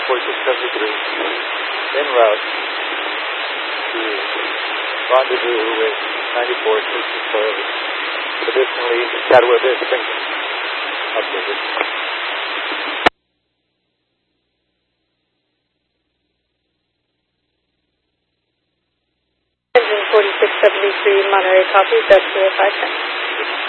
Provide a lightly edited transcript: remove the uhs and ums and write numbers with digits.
4673, en route to rendezvous with 9464, additionally Chattanooga Distinction. Updated. Engine 4673, Monterey, copy, that's 0510.